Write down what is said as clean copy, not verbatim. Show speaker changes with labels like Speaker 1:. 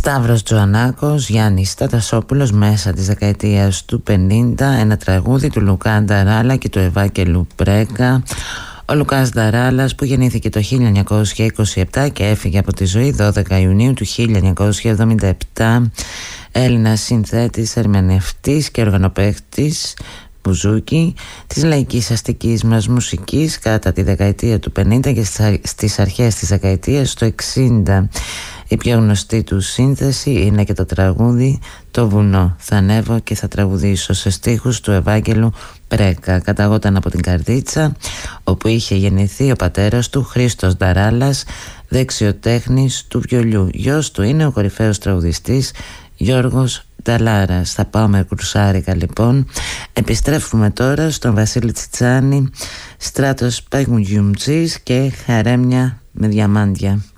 Speaker 1: Σταύρος Τζοανάκος, Γιάννης Τατασόπουλος, μέσα της δεκαετίας του 50, ένα τραγούδι του Λουκά Νταράλα και του Ευάγγελου Πρέκα. Ο Λουκάς Νταράλας, που γεννήθηκε το 1927 και έφυγε από τη ζωή 12 Ιουνίου του 1977, Έλληνας συνθέτης, ερμηνευτής και οργανοπαίκτης μπουζούκι της λαϊκής αστικής μας μουσικής κατά τη δεκαετία του 50 και στις αρχές της δεκαετίας του 60. Η πιο γνωστή του σύνθεση είναι και το τραγούδι «Το βουνό». Θα ανέβω και θα τραγουδήσω, σε στίχους του Ευάγγελου Πρέκα. Καταγόταν από την Καρδίτσα, όπου είχε γεννηθεί ο πατέρας του, Χρήστος Νταράλας, δεξιοτέχνης του βιολιού. Γιος του είναι ο κορυφαίος τραγουδιστής Γιώργος Νταλάρας. Θα πάω με κουρσάρικα λοιπόν. Επιστρέφουμε τώρα στον Βασίλη Τσιτσάνη, Στράτος Παγουγιουμτζής και Χαρέμια με διαμάντια.